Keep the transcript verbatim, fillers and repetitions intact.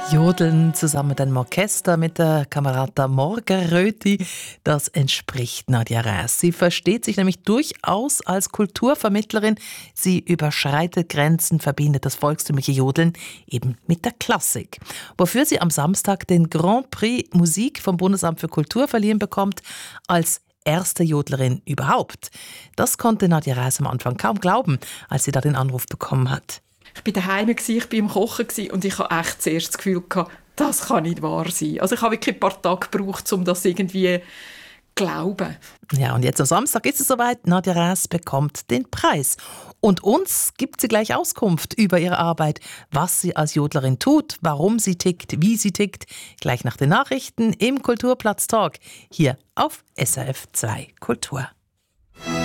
Jodeln zusammen mit einem Orchester mit der Camerata Morgeröti, das entspricht Nadja Räs. Sie versteht sich nämlich durchaus als Kulturvermittlerin. Sie überschreitet Grenzen, verbindet das volkstümliche Jodeln eben mit der Klassik. Wofür sie am Samstag den Grand Prix Musik vom Bundesamt für Kultur verliehen bekommt, als erste Jodlerin überhaupt. Das konnte Nadja Räs am Anfang kaum glauben, als sie da den Anruf bekommen hat. Ich war daheim, ich war im Kochen und ich hatte echt zuerst das Gefühl, das kann nicht wahr sein. Also ich habe wirklich ein paar Tage gebraucht, um das irgendwie zu glauben. Ja, und jetzt am Samstag ist es soweit. Nadja Räs bekommt den Preis. Und uns gibt sie gleich Auskunft über ihre Arbeit, was sie als Jodlerin tut, warum sie tickt, wie sie tickt. Gleich nach den Nachrichten im Kulturplatz Talk hier auf S R F zwei Kultur.